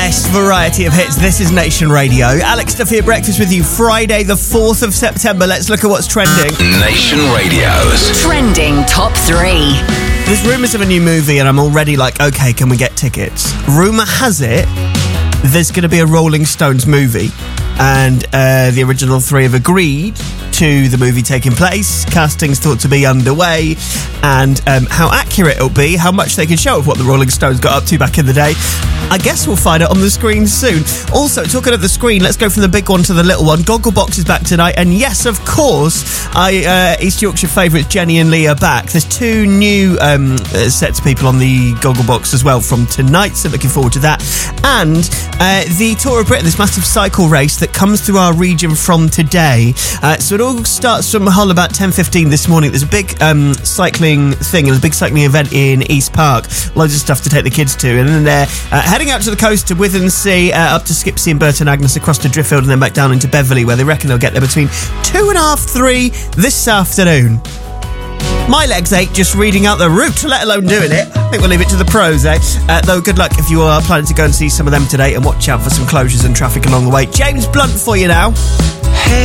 best variety of hits. This is Nation Radio. Alex Duffy at breakfast with you. Friday, the 4th of September. Let's look at what's trending. Nation Radio's Trending Top 3. There's rumours of a new movie, and I'm already like, okay, can we get tickets? Rumour has it there's going to be a Rolling Stones movie, and the original three have agreed to the movie taking place. Casting's thought to be underway, and how accurate it'll be, how much they can show of what the Rolling Stones got up to back in the day, I guess we'll find it on the screen soon. Also, talking of the screen, let's go from the big one to the little one. Gogglebox is back tonight, and yes, of course, East Yorkshire favourites Jenny and Lee are back. There's two new sets of people on the Gogglebox as well from tonight, so looking forward to that. And the Tour of Britain, this massive cycle race that comes through our region from today. So it all starts from Hull about 10:15 this morning. There's a big cycling thing, a big cycling event in East Park. Loads of stuff to take the kids to. And then they're heading out to the coast to Withensea, up to Skipsea and Burton Agnes, across to Driffield, and then back down into Beverley, where they reckon they'll get there between 2:30, 3 this afternoon. My legs ache just reading out the route, let alone doing it. I think we'll leave it to the pros, eh? Though, good luck if you are planning to go and see some of them today, and watch out for some closures and traffic along the way. James Blunt for you now.